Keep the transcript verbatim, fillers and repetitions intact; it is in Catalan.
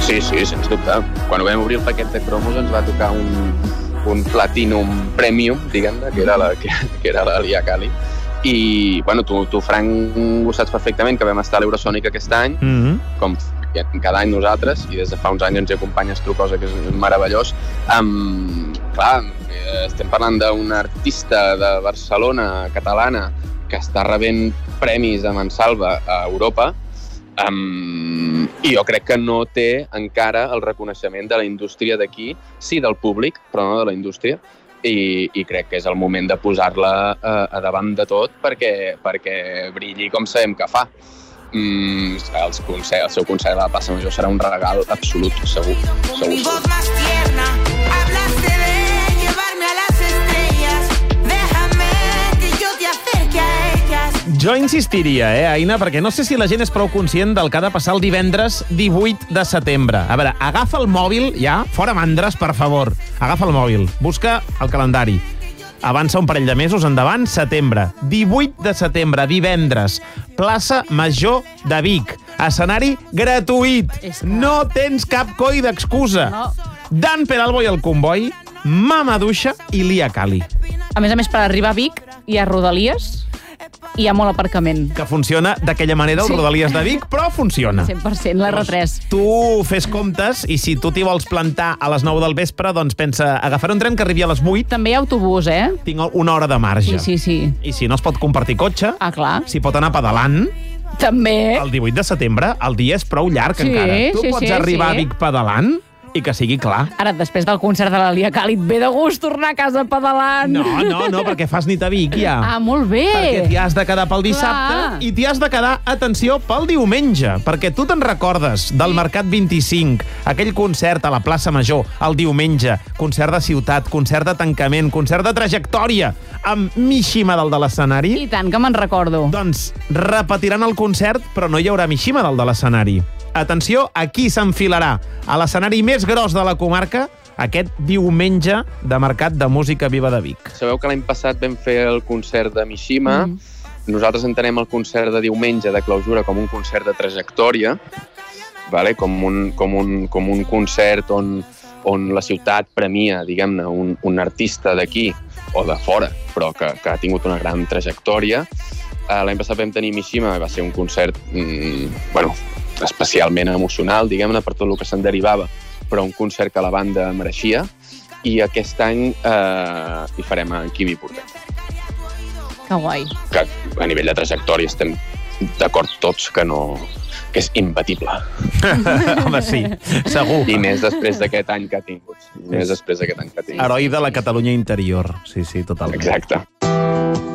Sí, sí, sens dubte. Quan vam obrir el paquet de cromos ens va tocar un, un Platinum Premium, diguem-ne, que era la, que, que era la Lia Kali. I, bueno, tu, tu, Frank, ho saps perfectament, que vam estar a l'Eurosonic aquest any, mm-hmm. com cada any nosaltres, i des de fa uns anys ens hi acompanyes tu, cosa que és meravellós. Um, clar, estem parlant d'una artista de Barcelona, catalana, que està rebent premis a Mansalva a Europa, um, i jo crec que no té encara el reconeixement de la indústria d'aquí, sí del públic, però no de la indústria, i, i crec que és el moment de posar-la a, a davant de tot perquè, perquè brilli com sabem que fa. Mm, el, concert, el seu concert a la plaça Major serà un regal absolut, segur, segur, segur. Jo insistiria, eh, Aina, perquè no sé si la gent és prou conscient del que ha de passar el divendres divuit de setembre. A veure, agafa el mòbil, ja, fora mandres, per favor. Agafa el mòbil, busca el calendari. Avança un parell de mesos endavant, setembre. divuit de setembre, divendres. Plaça Major de Vic. Escenari gratuït. No tens cap coi d'excusa. No. Dan Peralbo i el Comboi, Mamaduixa i Lia Kali. A més a més, per arribar a Vic hi ha Rodalies, hi ha molt aparcament. Que funciona d'aquella manera, el sí. Rodalies de Vic, però funciona. cent per cent, l'R tres. Tu fes comptes i si tu t'hi vols plantar a les nou del vespre, doncs pensa, agafar un tren que arribi a les vuit. També hi ha autobús, eh? Tinc una hora de marge. Sí, sí, sí. I si no es pot compartir cotxe, ah, clar. si pot anar pedalant, també. El divuit de setembre, el dia és prou llarg sí, encara. Tu sí, pots sí, arribar sí. a Vic pedalant i que sigui clar. Ara, després del concert de la Lia Kali, et ve de gust tornar a casa pedalant. No, no, no, perquè fas nit a Vic, ja. Ah, molt bé. Perquè t'hi has de quedar pel dissabte clar. I t'hi has de quedar, atenció, pel diumenge. Perquè tu te'n recordes del Mercat vint-i-cinc, aquell concert a la plaça Major, el diumenge, concert de ciutat, concert de tancament, concert de trajectòria, amb Mishima dalt de l'escenari. I tant, que me'n recordo. Doncs repetiran el concert, però no hi haurà Mishima dalt de l'escenari. Atenció, aquí s'enfilarà a l'escenari més gros de la comarca aquest diumenge de Mercat de Música Viva de Vic. Sabeu que l'any passat vam fer el concert de Mishima. Mm. Nosaltres entenem el concert de diumenge de clausura com un concert de trajectòria, vale? com, un, com, un, com un concert on, on la ciutat premia, diguem-ne, un, un artista d'aquí o de fora, però que, que ha tingut una gran trajectòria. Uh, l'any passat vam tenir Mishima, va ser un concert, mm, bueno, especialment emocional, diguem-ne, per tot el que se'n derivava, però un concert que la banda mereixia, i aquest any eh, hi farem a Quimi Portet. Que guai. Que a nivell de trajectòria estem d'acord tots que no que és imbatible. Home, sí, segur. I més després d'aquest any que ha tingut. I més després d'aquest any que ha tingut. Heroi de la Catalunya interior. Sí, sí, totalment. Exacte.